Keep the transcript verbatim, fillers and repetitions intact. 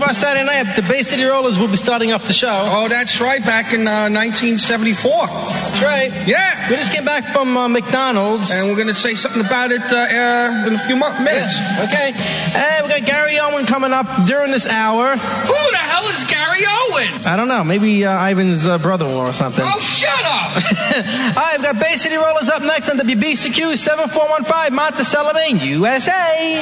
our Saturday night, the Bay City Rollers will be starting up the show. Oh, that's right, back in uh, nineteen seventy-four. That's right. Yeah. We just came back from uh, McDonald's. And we're going to say something about it uh, uh, in a few mo- minutes. Yeah. Okay. And we got Gary Owen coming up during this hour. Who the hell is Gary Owen? I don't know. Maybe uh, Ivan's uh, brother-in-law or something. Oh, shut up! All right, we've got Bay City Rollers up next on W B C Q seven four one five, Monticello, Maine, U S A.